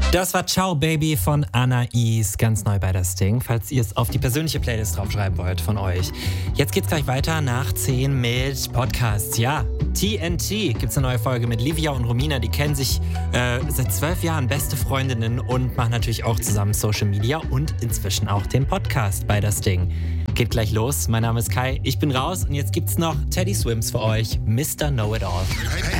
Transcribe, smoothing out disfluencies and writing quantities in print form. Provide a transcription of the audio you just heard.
Das war Ciao Baby von Anais, ganz neu bei das Ding, falls ihr es auf die persönliche Playlist draufschreiben wollt von euch. Jetzt geht's gleich weiter nach 10 mit Podcasts. Ja, TNT gibt's eine neue Folge mit Livia und Romina, die kennen sich seit 12 Jahren, beste Freundinnen und machen natürlich auch zusammen Social Media und inzwischen auch den Podcast bei das Ding. Geht gleich los, mein Name ist Kai, ich bin raus und jetzt gibt's noch Teddy Swims für euch, Mr. Know-It-All.